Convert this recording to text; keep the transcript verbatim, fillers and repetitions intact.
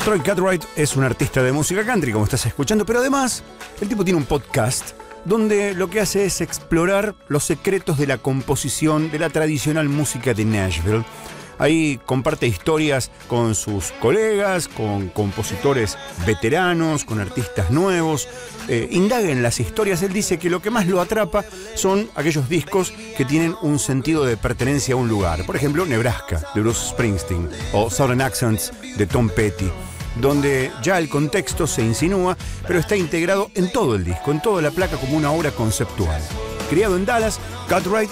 Troy Cartwright es un artista de música country, como estás escuchando, pero además el tipo tiene un podcast donde lo que hace es explorar los secretos de la composición de la tradicional música de Nashville. Ahí comparte historias con sus colegas, con compositores veteranos, con artistas nuevos. Eh, indaga en las historias. Él dice que lo que más lo atrapa son aquellos discos que tienen un sentido de pertenencia a un lugar. Por ejemplo, Nebraska, de Bruce Springsteen, o Southern Accents, de Tom Petty, donde ya el contexto se insinúa, pero está integrado en todo el disco, en toda la placa, como una obra conceptual. Criado en Dallas, Cartwright